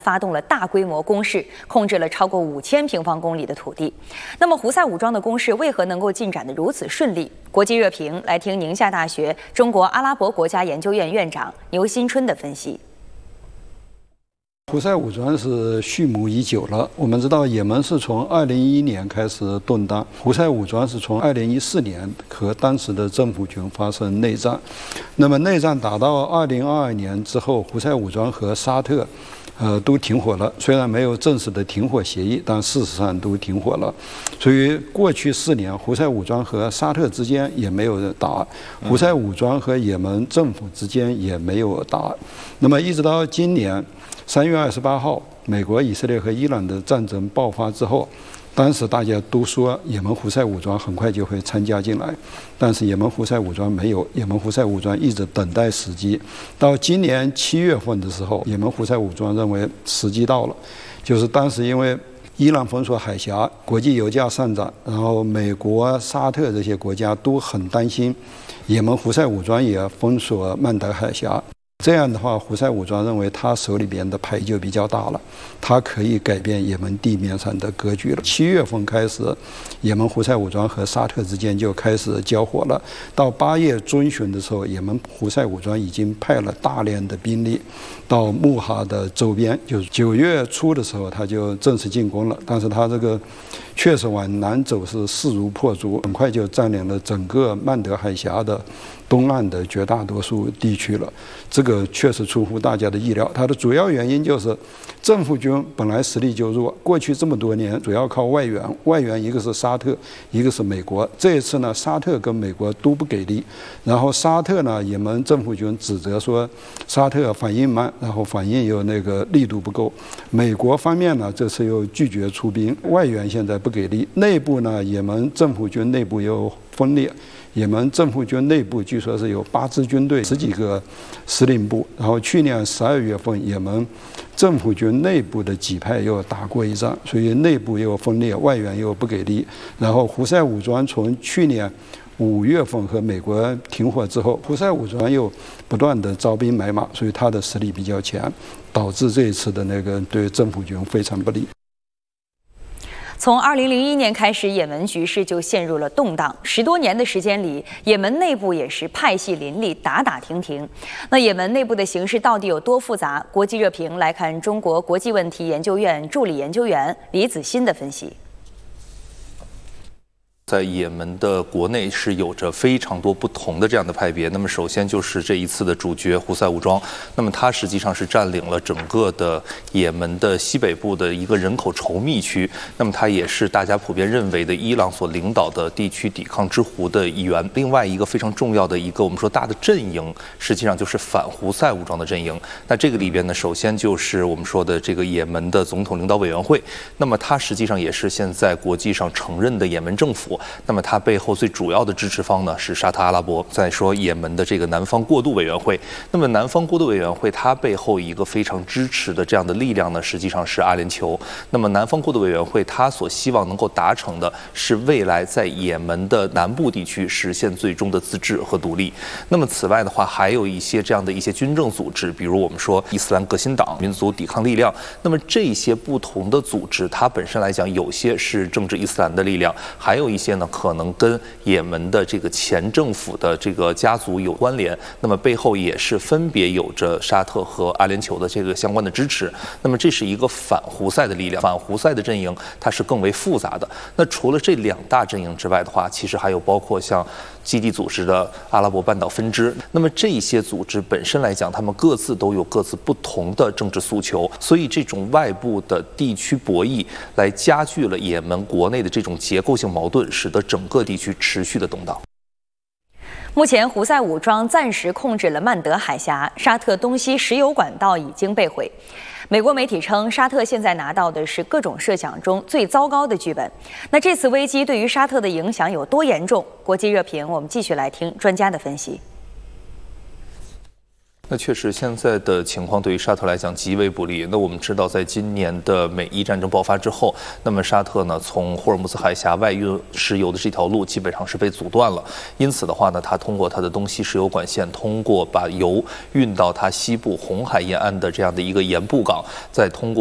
发动了大规模攻势，控制了超过5000平方公里的土地。那么，胡塞武装的攻势为何能够进展得如此顺利？国际热评来听宁夏大学中国阿拉伯国家研究院院长牛新春的分析。 胡塞武装是蓄谋已久了。我们知道，也门是从2011年开始动荡，胡塞武装是从2014年和当时的政府军发生内战。那么内战打到2022年之后，胡塞武装和沙特，都停火了。虽然没有正式的停火协议，但事实上都停火了。所以过去4年，胡塞武装和沙特之间也没有打，胡塞武装和也门政府之间也没有打。那么一直到今年3月28号，美国、以色列和伊朗的战争爆发之后，当时大家都说也门胡塞武装很快就会参加进来，但是也门胡塞武装没有，也门胡塞武装一直等待时机。到今年7月份的时候，也门胡塞武装认为时机到了，就是当时因为伊朗封锁海峡，国际油价上涨，然后美国、沙特这些国家都很担心也门胡塞武装也封锁曼德海峡。 这样的话，胡塞武装认为他手里边的牌就比较大了，他可以改变也门地面上的格局了。7月份开始，也门胡塞武装和沙特之间就开始交火了。到8月中旬的时候，也门胡塞武装已经派了大量的兵力到穆哈的周边，就是9月初的时候，他就正式进攻了。但是他这个确实往南走是势如破竹，很快就占领了整个曼德海峡的东岸的绝大多数地区了。这个确实出乎大家的意料。它的主要原因就是政府军本来实力就弱，过去这么多年主要靠外援，外援一个是沙特，一个是美国。这一次呢，沙特跟美国都不给力，然后沙特呢，也门政府军指责说沙特反应慢，然后反应又那个力度不够。美国方面呢，这次又拒绝出兵，外援现在不给力，内部呢，也门政府军内部又分裂。 也门政府军内部据说是有8支军队、10几个司令部，然后去年12月份，也门政府军内部的几派又打过一仗，所以内部又分裂，外援又不给力。然后胡塞武装从去年5月份和美国停火之后，胡塞武装又不断的招兵买马，所以他的实力比较强，导致这一次的那个对政府军非常不利。 从2001年开始，也门局势就陷入了动荡。10多年的时间里，也门内部也是派系林立，打打停停。那也门内部的形势到底有多复杂？国际热评来看中国国际问题研究院助理研究员李子欣的分析。 在也门的国内是有着非常多不同的这样的派别。那么，首先就是这一次的主角胡塞武装。那么，它实际上是占领了整个的也门的西北部的一个人口稠密区。那么，它也是大家普遍认为的伊朗所领导的地区抵抗之湖的一员。另外一个非常重要的一个我们说大的阵营，实际上就是反胡塞武装的阵营。那这个里边呢，首先就是我们说的这个也门的总统领导委员会。那么，它实际上也是现在国际上承认的也门政府。 那么它背后最主要的支持方呢是沙特阿拉伯。再说也门的这个南方过渡委员会，那么南方过渡委员会它背后一个非常支持的这样的力量呢，实际上是阿联酋。那么南方过渡委员会它所希望能够达成的是未来在也门的南部地区实现最终的自治和独立。那么此外的话，还有一些这样的一些军政组织，比如我们说伊斯兰革新党、民族抵抗力量。那么这些不同的组织，它本身来讲，有些是政治伊斯兰的力量，还有一些呢。 可能跟也门的这个前政府的这个家族有关联，那么背后也是分别有着沙特和阿联酋的这个相关的支持。那么这是一个反胡塞的力量，反胡塞的阵营它是更为复杂的。那除了这2大阵营之外的话，其实还有包括像基地组织的阿拉伯半岛分支。那么这些组织本身来讲，他们各自都有各自不同的政治诉求，所以这种外部的地区博弈来加剧了也门国内的这种结构性矛盾，使得整个地区持续的动荡。 目前，胡塞武装暂时控制了曼德海峡，沙特东西石油管道已经被毁。美国媒体称，沙特现在拿到的是各种设想中最糟糕的剧本。那这次危机对于沙特的影响有多严重？国际热评，我们继续来听专家的分析。 那确实，现在的情况对于沙特来讲极为不利。那我们知道，在今年的美伊战争爆发之后，那么沙特呢，从霍尔木兹海峡外运石油的这条路基本上是被阻断了。因此的话呢，它通过它的东西石油管线，通过把油运到它西部红海沿岸的这样的一个盐布港，再通过